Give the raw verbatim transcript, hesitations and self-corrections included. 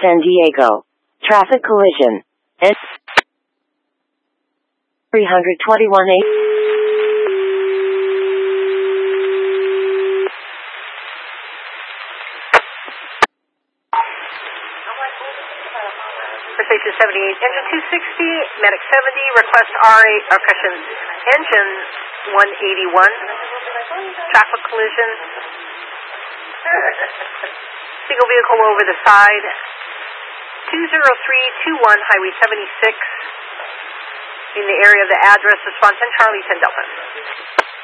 San Diego. Traffic collision. N three twenty-one A. For station seventy-eight, engine two sixty, medic seventy, request R A, or question, engine one eighty-one, traffic collision, single vehicle over the side, two zero three two one, Highway seventy-six, in the area of the address, response ten Charlie ten Delta.